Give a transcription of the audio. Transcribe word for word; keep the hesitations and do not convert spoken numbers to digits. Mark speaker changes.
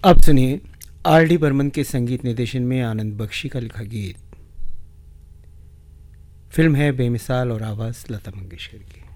Speaker 1: अब सुनिए R D Burman के संगीत निर्देशन में आनंद बख्शी का लिखा गीत। फिल्म है बेमिसाल और आवाज़ लता मंगेशकर की।